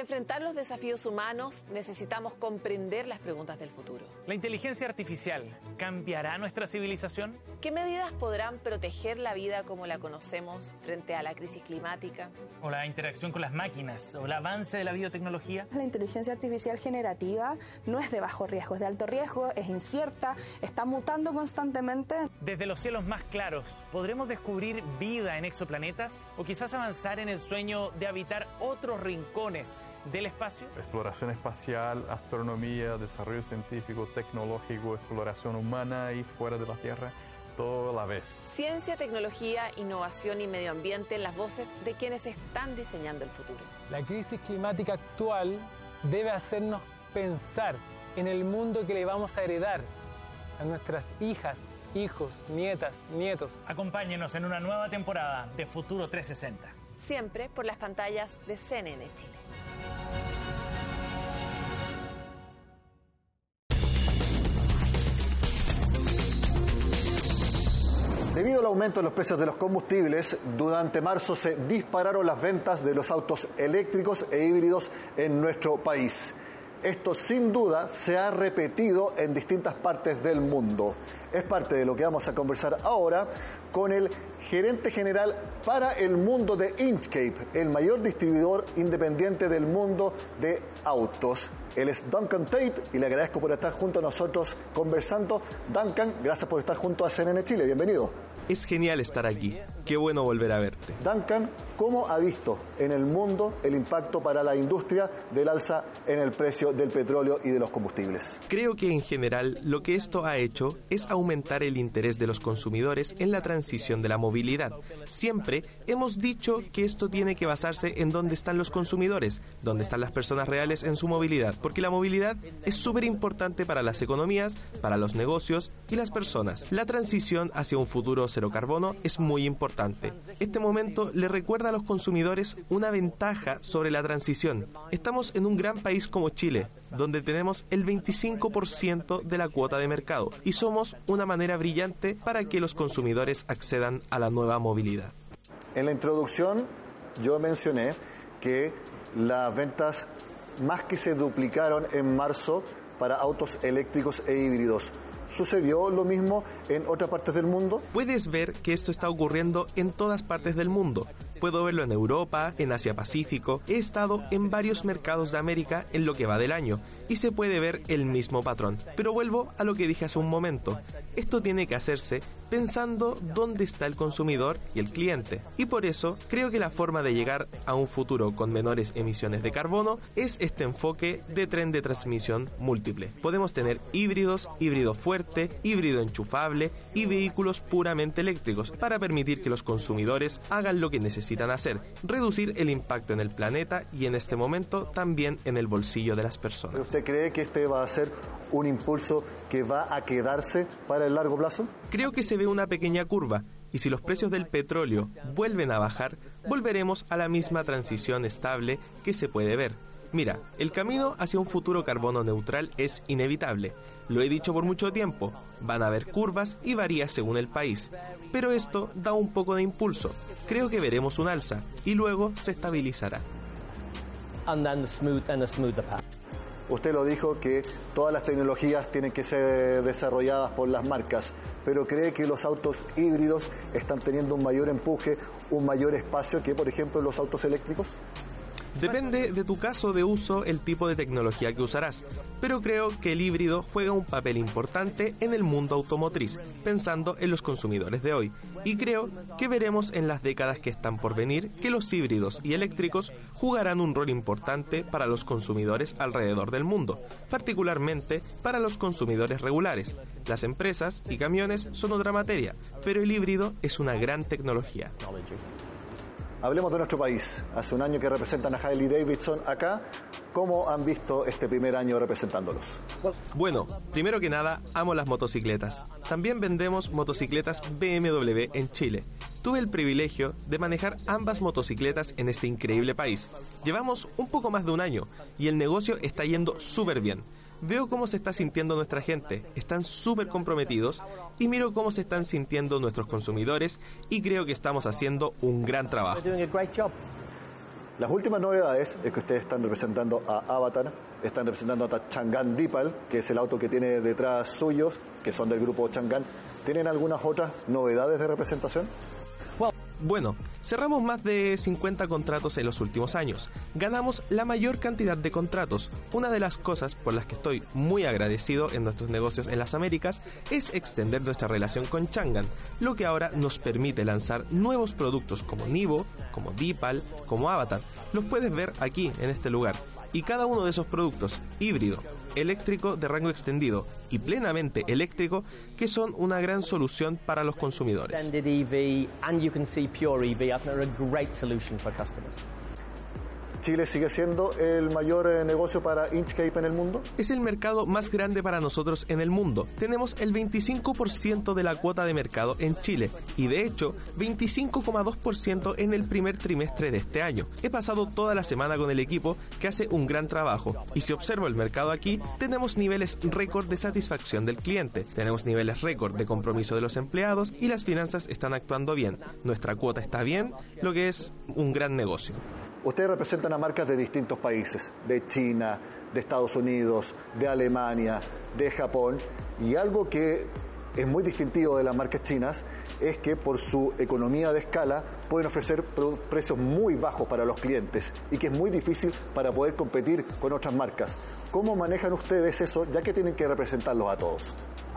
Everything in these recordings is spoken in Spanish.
enfrentar los desafíos humanos, necesitamos comprender las preguntas del futuro. ¿La inteligencia artificial cambiará nuestra civilización? ¿Qué medidas podrán proteger la vida como la conocemos frente a la crisis climática? ¿O la interacción con las máquinas? ¿O el avance de la biotecnología? La inteligencia artificial generativa no es de bajo riesgo, es de alto riesgo, es incierta, está mutando constantemente. Desde los cielos más claros, ¿podremos descubrir vida en exoplanetas? ¿O quizás avanzar en el sueño de habitar otros rincones del espacio? Exploración espacial, astronomía, desarrollo científico, tecnológico, exploración humana y fuera de la Tierra, todo a la vez. Ciencia, tecnología, innovación y medio ambiente en las voces de quienes están diseñando el futuro. La crisis climática actual debe hacernos pensar en el mundo que le vamos a heredar a nuestras hijas, hijos, nietas, nietos. Acompáñenos en una nueva temporada de Futuro 360. Siempre por las pantallas de CNN Chile. Debido al aumento de los precios de los combustibles, durante marzo se dispararon las ventas de los autos eléctricos e híbridos en nuestro país. Esto sin duda se ha repetido en distintas partes del mundo. Es parte de lo que vamos a conversar ahora con el gerente general para el mundo de Inchcape, el mayor distribuidor independiente del mundo de autos. Él es Duncan Tate y le agradezco por estar junto a nosotros conversando. Duncan, gracias por estar junto a CNN Chile. Bienvenido. Es genial estar aquí. Qué bueno volver a verte. Duncan, ¿cómo ha visto en el mundo el impacto para la industria del alza en el precio del petróleo y de los combustibles? Creo que en general lo que esto ha hecho es aumentar el interés de los consumidores en la transición de la movilidad. Siempre hemos dicho que esto tiene que basarse en dónde están los consumidores, dónde están las personas reales en su movilidad, porque la movilidad es súper importante para las economías, para los negocios y las personas. La transición hacia un futuro cero carbono es muy importante. Este momento le recuerda a los consumidores una ventaja sobre la transición. Estamos en un gran país como Chile, donde tenemos el 25% de la cuota de mercado y somos una manera brillante para que los consumidores accedan a la nueva movilidad. En la introducción yo mencioné que las ventas más que se duplicaron en marzo para autos eléctricos e híbridos. ¿Sucedió lo mismo en otras partes del mundo? Puedes ver que esto está ocurriendo en todas partes del mundo. Puedo verlo en Europa, en Asia-Pacífico. He estado en varios mercados de América en lo que va del año y se puede ver el mismo patrón. Pero vuelvo a lo que dije hace un momento. Esto tiene que hacerse pensando dónde está el consumidor y el cliente. Y por eso creo que la forma de llegar a un futuro con menores emisiones de carbono es este enfoque de tren de transmisión múltiple. Podemos tener híbridos, híbrido fuerte, híbrido enchufable y vehículos puramente eléctricos para permitir que los consumidores hagan lo que necesitan hacer, reducir el impacto en el planeta y en este momento también en el bolsillo de las personas. ¿Usted cree que este va a ser un impulso que va a quedarse para el largo plazo? Creo que se ve una pequeña curva y si los precios del petróleo vuelven a bajar, volveremos a la misma transición estable que se puede ver. Mira, el camino hacia un futuro carbono neutral es inevitable. Lo he dicho por mucho tiempo, van a haber curvas y varía según el país. Pero esto da un poco de impulso. Creo que veremos un alza y luego se estabilizará. Usted lo dijo que todas las tecnologías tienen que ser desarrolladas por las marcas, pero ¿cree que los autos híbridos están teniendo un mayor empuje, un mayor espacio que, por ejemplo, los autos eléctricos? Depende de tu caso de uso el tipo de tecnología que usarás, pero creo que el híbrido juega un papel importante en el mundo automotriz, pensando en los consumidores de hoy. Y creo que veremos en las décadas que están por venir que los híbridos y eléctricos jugarán un rol importante para los consumidores alrededor del mundo, particularmente para los consumidores regulares. Las empresas y camiones son otra materia, pero el híbrido es una gran tecnología. Hablemos de nuestro país. Hace un año que representan a Harley Davidson acá. ¿Cómo han visto este primer año representándolos? Bueno, primero que nada, amo las motocicletas. También vendemos motocicletas BMW en Chile. Tuve el privilegio de manejar ambas motocicletas en este increíble país. Llevamos un poco más de un año y el negocio está yendo súper bien. Veo cómo se está sintiendo nuestra gente, están súper comprometidos y miro cómo se están sintiendo nuestros consumidores y creo que estamos haciendo un gran trabajo. Las últimas novedades es que ustedes están representando a Avatar, están representando a Chang'an Deepal, que es el auto que tiene detrás suyos, que son del grupo Chang'an. ¿Tienen algunas otras novedades de representación? Bueno, cerramos más de 50 contratos en los últimos años. Ganamos la mayor cantidad de contratos. Una de las cosas por las que estoy muy agradecido en nuestros negocios en las Américas es extender nuestra relación con Chang'an, lo que ahora nos permite lanzar nuevos productos como Nivo, como Deepal, como Avatar. Los puedes ver aquí, en este lugar. Y cada uno de esos productos, híbrido, eléctrico de rango extendido y plenamente eléctrico, que son una gran solución para los consumidores. ¿Chile sigue siendo el mayor negocio para Inchcape en el mundo? Es el mercado más grande para nosotros en el mundo. Tenemos el 25% de la cuota de mercado en Chile y de hecho 25,2% en el primer trimestre de este año. He pasado toda la semana con el equipo que hace un gran trabajo y si observo el mercado aquí, tenemos niveles récord de satisfacción del cliente, tenemos niveles récord de compromiso de los empleados y las finanzas están actuando bien. Nuestra cuota está bien, lo que es un gran negocio. Ustedes representan a marcas de distintos países, de China, de Estados Unidos, de Alemania, de Japón, y algo que es muy distintivo de las marcas chinas es que por su economía de escala pueden ofrecer precios muy bajos para los clientes y que es muy difícil para poder competir con otras marcas. ¿Cómo manejan ustedes eso, ya que tienen que representarlos a todos?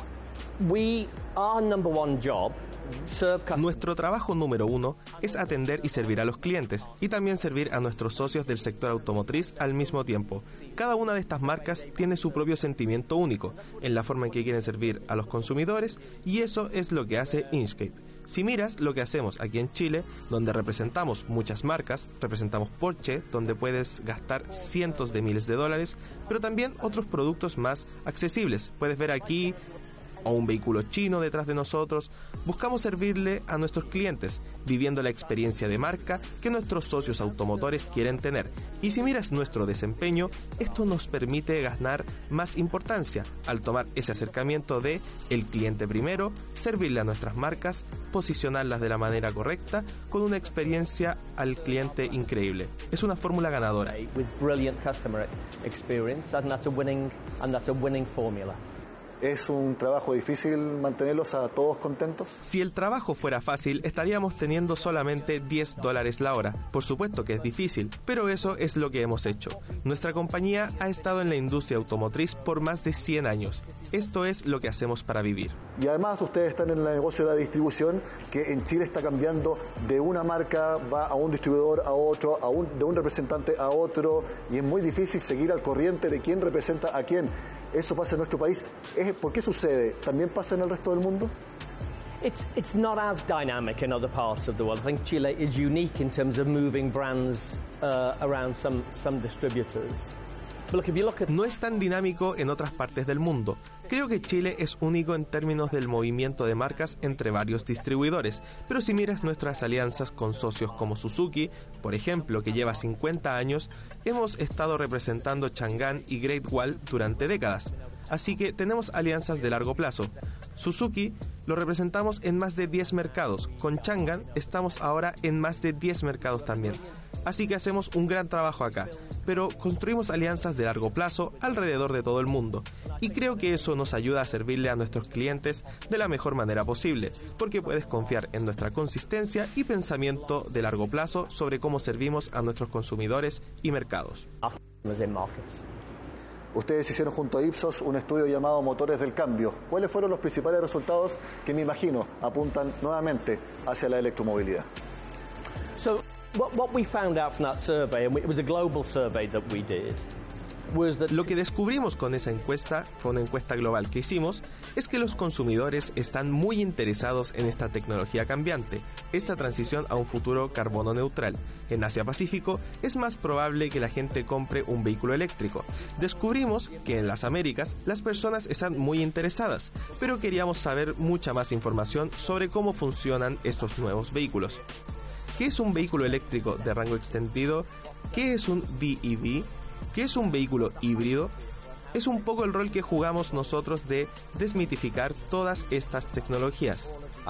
Nuestro trabajo número 1 es atender y servir a los clientes y también servir a nuestros socios del sector automotriz al mismo tiempo. Cada una de estas marcas tiene su propio sentimiento único en la forma en que quieren servir a los consumidores y eso es lo que hace Inchcape. Si miras lo que hacemos aquí en Chile, donde representamos muchas marcas, representamos Porsche, donde puedes gastar cientos de miles de dólares, pero también otros productos más accesibles. Puedes ver aquí o un vehículo chino detrás de nosotros. Buscamos servirle a nuestros clientes, viviendo la experiencia de marca que nuestros socios automotores quieren tener. Y si miras nuestro desempeño, esto nos permite ganar más importancia al tomar ese acercamiento de el cliente primero, servirle a nuestras marcas, posicionarlas de la manera correcta, con una experiencia al cliente increíble. Es una fórmula ganadora. ¿Es un trabajo difícil mantenerlos a todos contentos? Si el trabajo fuera fácil, estaríamos teniendo solamente $10 la hora. Por supuesto que es difícil, pero eso es lo que hemos hecho. Nuestra compañía ha estado en la industria automotriz por más de 100 años. Esto es lo que hacemos para vivir. Y además ustedes están en el negocio de la distribución, que en Chile está cambiando de una marca, va a un distribuidor, a otro, de un representante a otro, y es muy difícil seguir al corriente de quién representa a quién. Eso pasa en nuestro país. ¿Por qué sucede? ¿También pasa en el resto del mundo? It's not as dynamic in other parts of the world. I think Chile is unique in terms of moving brands around some distributors. No es tan dinámico en otras partes del mundo. Creo que Chile es único en términos del movimiento de marcas entre varios distribuidores, pero si miras nuestras alianzas con socios como Suzuki, por ejemplo, que lleva 50 años, hemos estado representando Chang'an y Great Wall durante décadas. Así que tenemos alianzas de largo plazo. Suzuki lo representamos en más de 10 mercados. Con Chang'an estamos ahora en más de 10 mercados también. Así que hacemos un gran trabajo acá, pero construimos alianzas de largo plazo alrededor de todo el mundo. Y creo que eso nos ayuda a servirle a nuestros clientes de la mejor manera posible, porque puedes confiar en nuestra consistencia y pensamiento de largo plazo sobre cómo servimos a nuestros consumidores y mercados. Ustedes hicieron junto a Ipsos un estudio llamado Motores del Cambio. ¿Cuáles fueron los principales resultados que me imagino apuntan nuevamente hacia la electromovilidad? What we found out from that survey, and it was a global survey that we did, Lo que descubrimos con esa encuesta, fue una encuesta global que hicimos, es que los consumidores están muy interesados en esta tecnología cambiante, esta transición a un futuro carbono neutral. En Asia-Pacífico es más probable que la gente compre un vehículo eléctrico. Descubrimos que en las Américas las personas están muy interesadas, pero queríamos saber mucha más información sobre cómo funcionan estos nuevos vehículos. ¿Qué es un vehículo eléctrico de rango extendido? ¿Qué es un BEV? ¿Qué es un vehículo híbrido? Es un poco el rol que jugamos nosotros de desmitificar todas estas tecnologías.